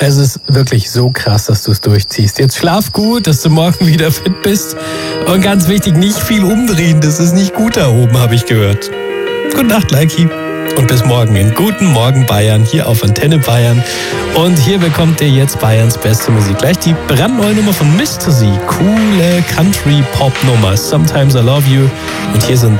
Es ist wirklich so krass, dass du es durchziehst. Jetzt schlaf gut, dass du morgen wieder fit bist. Und ganz wichtig, nicht viel umdrehen. Das ist nicht gut da oben, habe ich gehört. Gute Nacht, Likey. Und bis morgen in Guten Morgen Bayern, hier auf Antenne Bayern. Und hier bekommt ihr jetzt Bayerns beste Musik. Gleich die brandneue Nummer von Mr. Z. Coole Country-Pop-Nummer. Sometimes I Love You. Und hier sind